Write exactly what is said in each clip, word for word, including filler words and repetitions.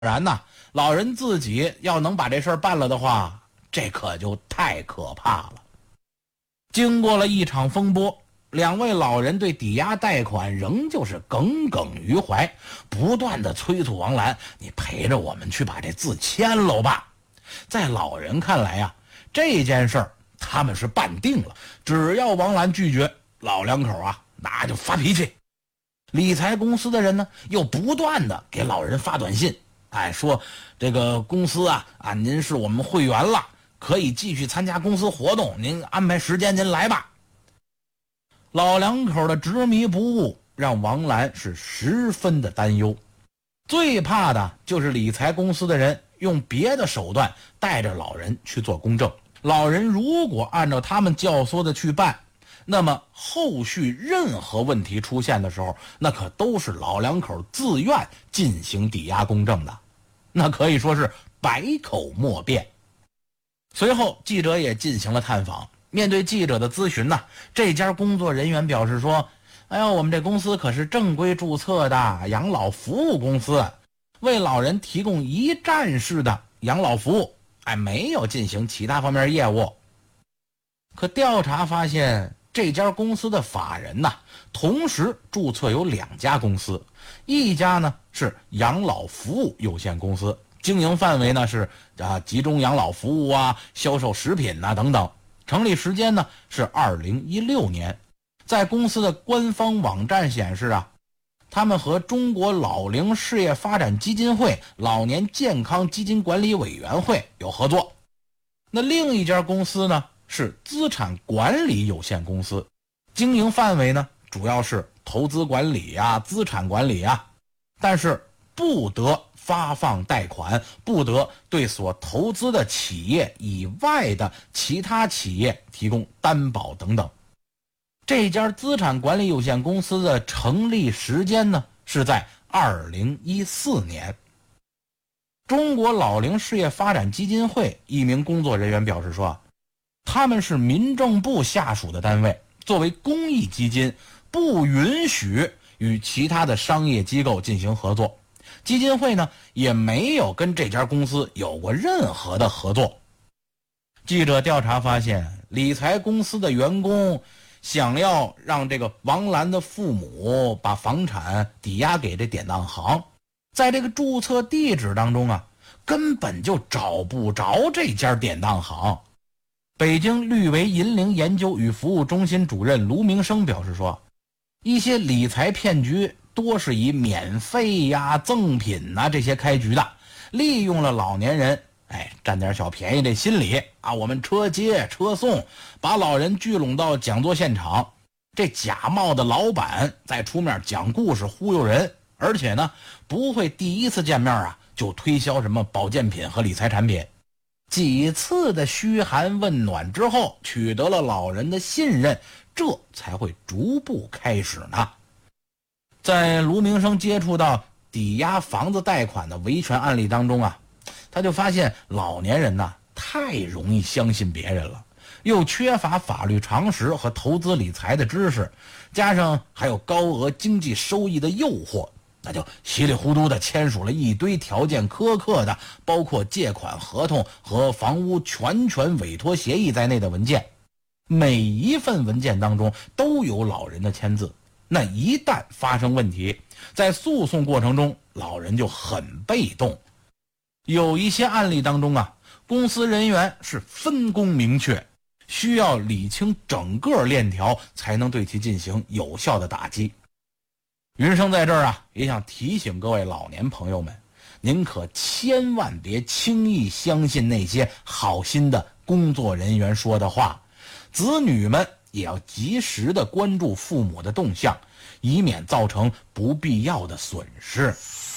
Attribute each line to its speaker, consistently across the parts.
Speaker 1: 然呐，老人自己要能把这事儿办了的话，这可就太可怕了。经过了一场风波，两位老人对抵押贷款仍旧是耿耿于怀，不断的催促王兰，你陪着我们去把这字签喽吧。在老人看来呀，这件事儿他们是办定了，只要王兰拒绝，老两口啊那就发脾气。理财公司的人呢，又不断的给老人发短信，哎，说这个公司啊啊，您是我们会员了，可以继续参加公司活动，您安排时间您来吧。老两口的执迷不悟让王兰是十分的担忧，最怕的就是理财公司的人用别的手段带着老人去做公证。老人如果按照他们教唆的去办，那么后续任何问题出现的时候，那可都是老两口自愿进行抵押公证的，那可以说是百口莫辩。随后记者也进行了探访，面对记者的咨询呢，这家工作人员表示说，哎呦，我们这公司可是正规注册的养老服务公司，为老人提供一站式的养老服务，哎，没有进行其他方面业务。可调查发现，这家公司的法人呢，同时注册有两家公司，一家呢是养老服务有限公司，经营范围呢是啊集中养老服务啊、销售食品呐、啊、等等。成立时间呢是二零一六年。在公司的官方网站显示啊，他们和中国老龄事业发展基金会老年健康基金管理委员会有合作。那另一家公司呢是资产管理有限公司，经营范围呢主要是投资管理啊、资产管理啊，但是不得发放贷款，不得对所投资的企业以外的其他企业提供担保等等。这家资产管理有限公司的成立时间呢是在二零一四年。中国老龄事业发展基金会一名工作人员表示说，他们是民政部下属的单位，作为公益基金，不允许与其他的商业机构进行合作。基金会呢也没有跟这家公司有过任何的合作。记者调查发现，理财公司的员工想要让这个王兰的父母把房产抵押给这典当行，在这个注册地址当中啊，根本就找不着这家典当行。北京绿维银龄研究与服务中心主任卢明生表示说，一些理财骗局多是以免费呀、赠品呐、这些开局的，利用了老年人哎占点小便宜这心理啊，我们车接车送，把老人聚拢到讲座现场，这假冒的老板再出面讲故事忽悠人，而且呢不会第一次见面啊就推销什么保健品和理财产品。几次的嘘寒问暖之后，取得了老人的信任，这才会逐步开始呢。在卢明生接触到抵押房子贷款的维权案例当中啊，他就发现老年人呐太容易相信别人了，又缺乏法律常识和投资理财的知识，加上还有高额经济收益的诱惑，那就稀里糊涂的签署了一堆条件苛刻的，包括借款合同和房屋全权委托协议在内的文件。每一份文件当中都有老人的签字，那一旦发生问题，在诉讼过程中老人就很被动。有一些案例当中啊，公司人员是分工明确，需要理清整个链条才能对其进行有效的打击。云生在这儿啊，也想提醒各位老年朋友们，您可千万别轻易相信那些好心的工作人员说的话，子女们也要及时的关注父母的动向，以免造成不必要的损失。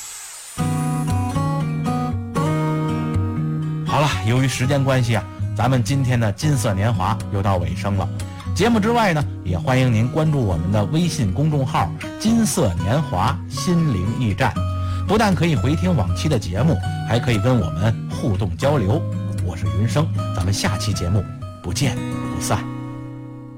Speaker 1: 好了，由于时间关系啊，咱们今天的金色年华又到尾声了。节目之外呢，也欢迎您关注我们的微信公众号金色年华心灵驿站，不但可以回听往期的节目，还可以跟我们互动交流。我是云生，咱们下期节目不见不散。